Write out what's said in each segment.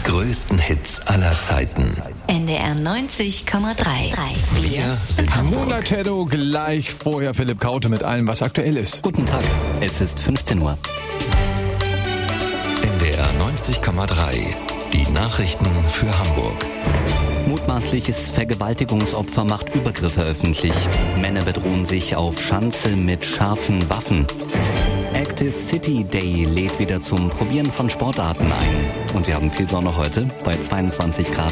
größten Hits aller Zeiten. NDR 90,3. Wir sind Hamburg. Mona Teddo, gleich vorher Philipp Kaute mit allem, was aktuell ist. Guten Tag, es ist 15 Uhr. NDR 90,3. Die Nachrichten für Hamburg. Mutmaßliches Vergewaltigungsopfer macht Übergriffe öffentlich. Männer bedrohen sich auf Schanze mit scharfen Waffen. Active City Day lädt wieder zum Probieren von Sportarten ein. Und wir haben viel Sonne heute bei 22 Grad.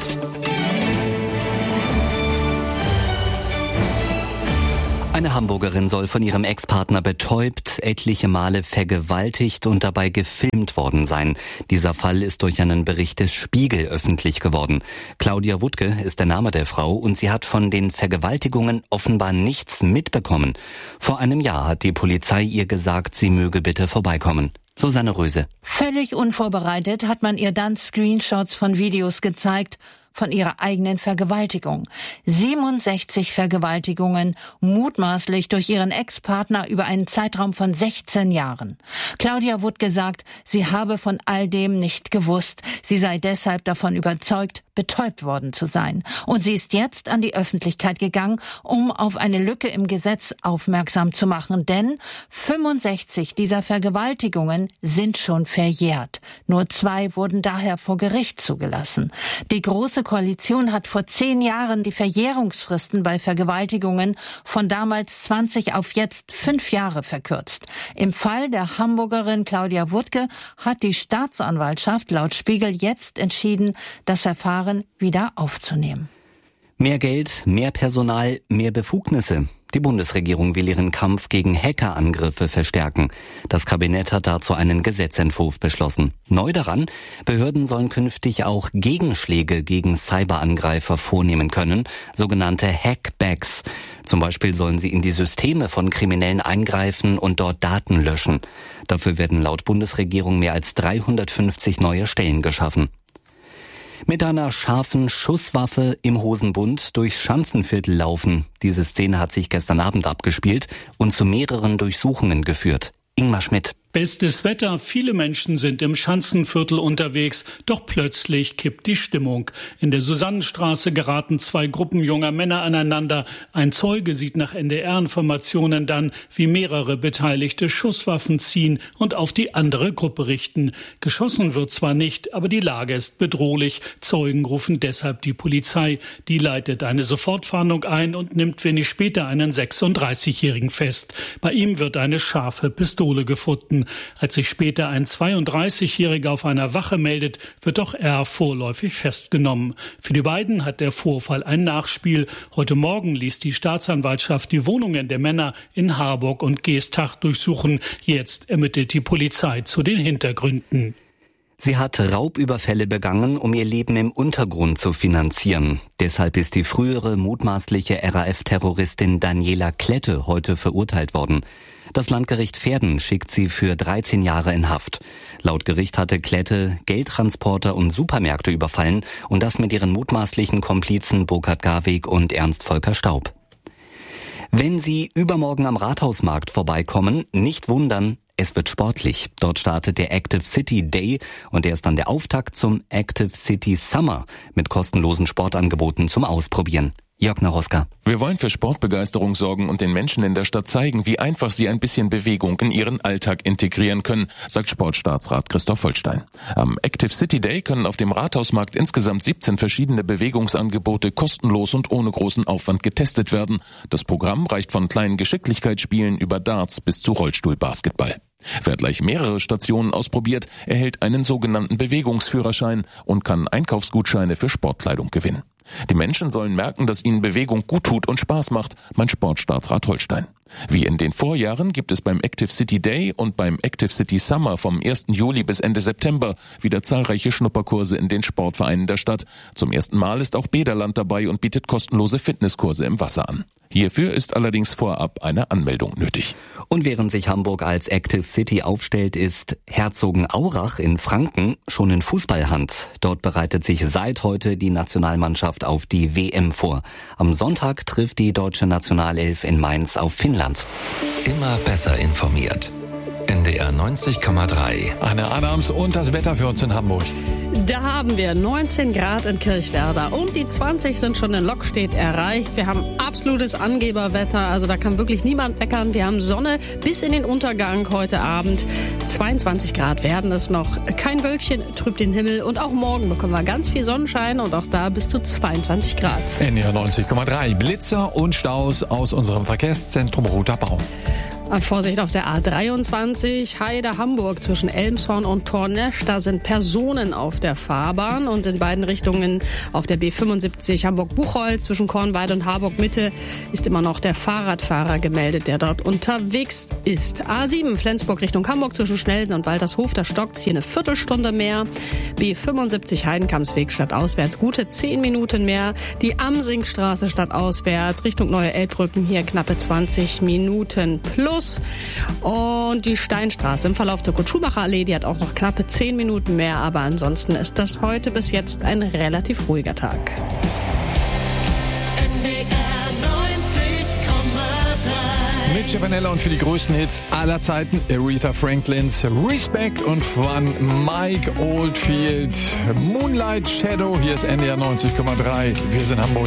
Eine Hamburgerin soll von ihrem Ex-Partner betäubt, etliche Male vergewaltigt und dabei gefilmt worden sein. Dieser Fall ist durch einen Bericht des Spiegel öffentlich geworden. Claudia Wuttke ist der Name der Frau und sie hat von den Vergewaltigungen offenbar nichts mitbekommen. Vor einem Jahr hat die Polizei ihr gesagt, sie möge bitte vorbeikommen. Susanne Röse. Völlig unvorbereitet hat man ihr dann Screenshots von Videos gezeigt von ihrer eigenen Vergewaltigung. 67 Vergewaltigungen, mutmaßlich durch ihren Ex-Partner über einen Zeitraum von 16 Jahren. Claudia Wuttke sagt, sie habe von all dem nicht gewusst. Sie sei deshalb davon überzeugt, betäubt worden zu sein. Und sie ist jetzt an die Öffentlichkeit gegangen, um auf eine Lücke im Gesetz aufmerksam zu machen. Denn 65 dieser Vergewaltigungen sind schon verjährt. Nur 2 wurden daher vor Gericht zugelassen. Die Große Koalition hat vor 10 Jahren die Verjährungsfristen bei Vergewaltigungen von damals 20 auf jetzt 5 Jahre verkürzt. Im Fall der Hamburgerin Claudia Wuttke hat die Staatsanwaltschaft laut Spiegel jetzt entschieden, das Verfahren wieder aufzunehmen. Mehr Geld, mehr Personal, mehr Befugnisse. Die Bundesregierung will ihren Kampf gegen Hackerangriffe verstärken. Das Kabinett hat dazu einen Gesetzentwurf beschlossen. Neu daran, Behörden sollen künftig auch Gegenschläge gegen Cyberangreifer vornehmen können, sogenannte Hackbacks. Zum Beispiel sollen sie in die Systeme von Kriminellen eingreifen und dort Daten löschen. Dafür werden laut Bundesregierung mehr als 350 neue Stellen geschaffen. Mit einer scharfen Schusswaffe im Hosenbund durchs Schanzenviertel laufen. Diese Szene hat sich gestern Abend abgespielt und zu mehreren Durchsuchungen geführt. Ingmar Schmidt. Bestes Wetter, viele Menschen sind im Schanzenviertel unterwegs, doch plötzlich kippt die Stimmung. In der Susannenstraße geraten 2 Gruppen junger Männer aneinander. Ein Zeuge sieht nach NDR-Informationen dann, wie mehrere Beteiligte Schusswaffen ziehen und auf die andere Gruppe richten. Geschossen wird zwar nicht, aber die Lage ist bedrohlich. Zeugen rufen deshalb die Polizei. Die leitet eine Sofortfahndung ein und nimmt wenig später einen 36-Jährigen fest. Bei ihm wird eine scharfe Pistole gefunden. Als sich später ein 32-Jähriger auf einer Wache meldet, wird auch er vorläufig festgenommen. Für die beiden hat der Vorfall ein Nachspiel. Heute Morgen ließ die Staatsanwaltschaft die Wohnungen der Männer in Harburg und Geestach durchsuchen. Jetzt ermittelt die Polizei zu den Hintergründen. Sie hat Raubüberfälle begangen, um ihr Leben im Untergrund zu finanzieren. Deshalb ist die frühere mutmaßliche RAF-Terroristin Daniela Klette heute verurteilt worden. Das Landgericht Verden schickt sie für 13 Jahre in Haft. Laut Gericht hatte Klette Geldtransporter und Supermärkte überfallen und das mit ihren mutmaßlichen Komplizen Burkhard Garweg und Ernst Volker Staub. Wenn Sie übermorgen am Rathausmarkt vorbeikommen, nicht wundern, es wird sportlich. Dort startet der Active City Day und er ist dann der Auftakt zum Active City Summer mit kostenlosen Sportangeboten zum Ausprobieren. Jörg Naroska. Wir wollen für Sportbegeisterung sorgen und den Menschen in der Stadt zeigen, wie einfach sie ein bisschen Bewegung in ihren Alltag integrieren können, sagt Sportstaatsrat Christoph Holstein. Am Active City Day können auf dem Rathausmarkt insgesamt 17 verschiedene Bewegungsangebote kostenlos und ohne großen Aufwand getestet werden. Das Programm reicht von kleinen Geschicklichkeitsspielen über Darts bis zu Rollstuhlbasketball. Wer gleich mehrere Stationen ausprobiert, erhält einen sogenannten Bewegungsführerschein und kann Einkaufsgutscheine für Sportkleidung gewinnen. Die Menschen sollen merken, dass ihnen Bewegung gut tut und Spaß macht, meint Sportstaatsrat Holstein. Wie in den Vorjahren gibt es beim Active City Day und beim Active City Summer vom 1. Juli bis Ende September wieder zahlreiche Schnupperkurse in den Sportvereinen der Stadt. Zum ersten Mal ist auch Bäderland dabei und bietet kostenlose Fitnesskurse im Wasser an. Hierfür ist allerdings vorab eine Anmeldung nötig. Und während sich Hamburg als Active City aufstellt, ist Herzogenaurach in Franken schon in Fußballhand. Dort bereitet sich seit heute die Nationalmannschaft auf die WM vor. Am Sonntag trifft die deutsche Nationalelf in Mainz auf Finnland. Immer besser informiert. NDR 90,3. Anne Adams und das Wetter für uns in Hamburg. Da haben wir 19 Grad in Kirchwerder und die 20 sind schon in Lockstedt erreicht. Wir haben absolutes Angeberwetter, also da kann wirklich niemand meckern. Wir haben Sonne bis in den Untergang heute Abend. 22 Grad werden es noch. Kein Wölkchen trübt den Himmel und auch morgen bekommen wir ganz viel Sonnenschein und auch da bis zu 22 Grad. NDR 90,3. Blitzer und Staus aus unserem Verkehrszentrum Roter Baum. Vorsicht auf der A23 Heide-Hamburg zwischen Elmshorn und Tornesch. Da sind Personen auf der Fahrbahn und in beiden Richtungen auf der B75 Hamburg-Buchholz zwischen Kornweide und Harburg-Mitte ist immer noch der Fahrradfahrer gemeldet, der dort unterwegs ist. A7 Flensburg Richtung Hamburg zwischen Schnelsen und Waltershof, da stockt's hier eine Viertelstunde mehr. B75 Heidenkampsweg stadtauswärts gute 10 Minuten mehr. Die Amsingstraße stadtauswärts Richtung Neue Elbbrücken hier knappe 20 Minuten plus. Und die Steinstraße im Verlauf zur Kurt-Schumacher-Allee, die hat auch noch knappe 10 Minuten mehr. Aber ansonsten ist das heute bis jetzt ein relativ ruhiger Tag. Mit Chavanella und für die größten Hits aller Zeiten Aretha Franklins Respect und von Mike Oldfield Moonlight Shadow. Hier ist NDR 90,3. Wir sind Hamburg.